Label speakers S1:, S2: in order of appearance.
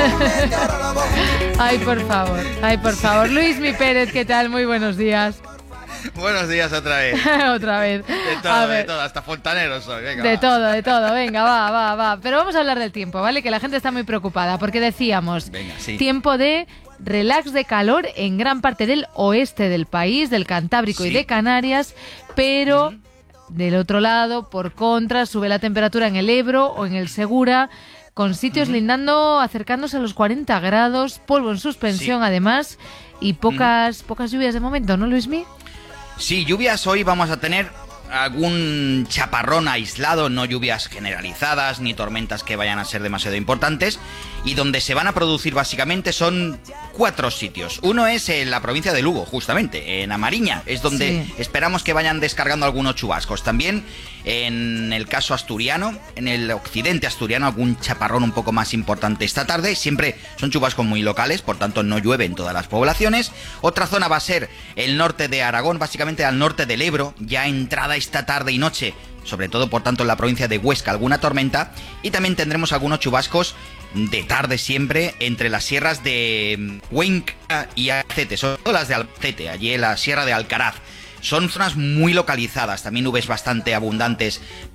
S1: Ay, por favor. Luis Mi Pérez, ¿qué tal? Muy buenos días.
S2: Buenos días otra vez.
S1: Otra vez.
S2: De todo, hasta fontanero soy. Venga,
S1: de todo, venga, va. Pero vamos a hablar del tiempo, ¿vale? Que la gente está muy preocupada, porque decíamos,
S2: venga, sí.
S1: Tiempo de relax de calor en gran parte del oeste del país, del Cantábrico y de Canarias, pero del otro lado, por contra, sube la temperatura en el Ebro o en el Segura, con sitios lindando, acercándose a los 40 grados, polvo en suspensión además, y pocas lluvias de momento, ¿no, Luismi?
S2: Sí, lluvias hoy vamos a tener algún chaparrón aislado, no lluvias generalizadas ni tormentas que vayan a ser demasiado importantes, y donde se van a producir básicamente son 4 sitios. Uno es en la provincia de Lugo, justamente, en A Mariña, es donde esperamos que vayan descargando algunos chubascos. También en el caso asturiano, en el occidente asturiano, algún chaparrón un poco más importante esta tarde. Siempre son chubascos muy locales, por tanto no llueve en todas las poblaciones. Otra zona va a ser el norte de Aragón, básicamente al norte del Ebro, ya entrada esta tarde y noche, sobre todo por tanto en la provincia de Huesca, alguna tormenta. Y también tendremos algunos chubascos de tarde siempre entre las sierras de Cuenca y Albacete, son las de Albacete, allí en la sierra de Alcaraz. Son zonas muy localizadas, también nubes bastante abundantes